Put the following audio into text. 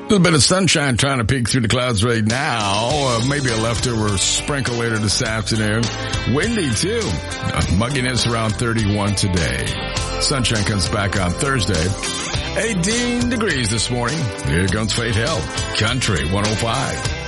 little bit of sunshine trying to peek through the clouds right now. Maybe a leftover sprinkle later this afternoon. Windy too. Mugginess around 31 today. Sunshine comes back on Thursday. 18 degrees this morning. Here comes Faith Hill. Country 105.